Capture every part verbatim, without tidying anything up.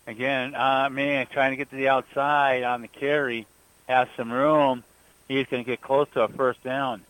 Again, uh, man, trying to get to the outside on the carry, has some room. He's going to get close to a first down.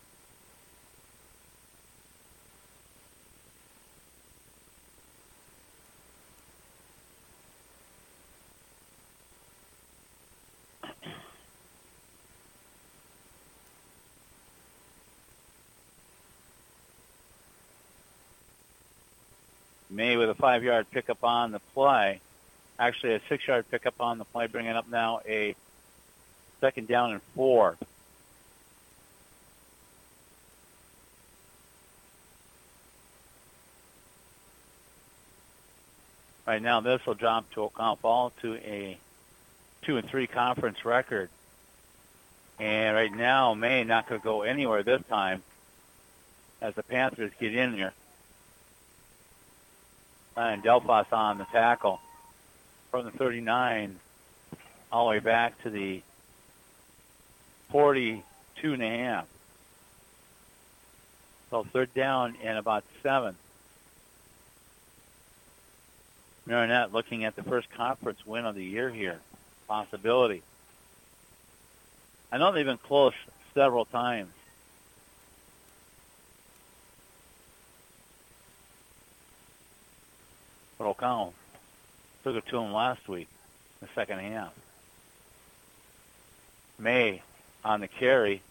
May with a five-yard pickup on the play. Actually, a six-yard pickup on the play, bringing up now a second down and four. Right now, this will drop to Ocala Falls to a two and three conference record. And right now, May not going to go anywhere this time as the Panthers get in here. And Delphos on the tackle from the thirty-nine all the way back to the forty-two and a half. So third down and about seven. Marinette looking at the first conference win of the year here. Possibility. I know they've been close several times. But O'Connell took it to him last week, the second half. May on the carry.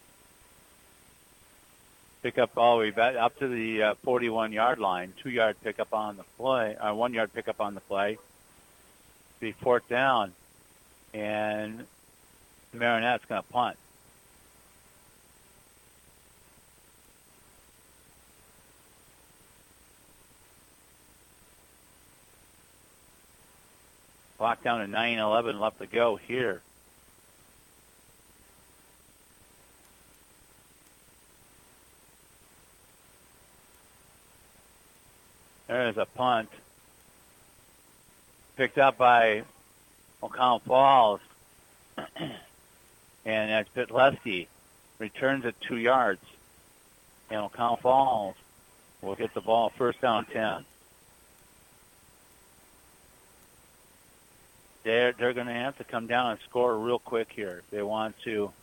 Pick up all the way back up to the uh, forty-one-yard line. Two-yard pickup on the play. Uh, one-yard pickup on the play. Be fourth down. And Marinette's going to punt. Clock down to nine eleven left to go here. There's a punt. Picked up by Ocala Falls. And that's Pitleski. Returns it two yards. And Ocala Falls will get the ball first down ten. They're, they're going to have to come down and score real quick here if they want to